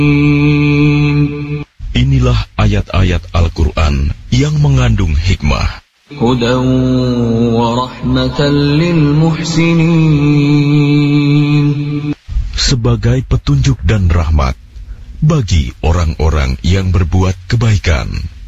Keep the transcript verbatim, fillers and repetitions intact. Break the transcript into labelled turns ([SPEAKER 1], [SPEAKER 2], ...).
[SPEAKER 1] Inilah ayat-ayat Al-Quran yang mengandung hikmah.
[SPEAKER 2] Hudan wa rahmatan lil muhsinin.
[SPEAKER 1] Sebagai petunjuk dan rahmat bagi orang-orang yang berbuat kebaikan.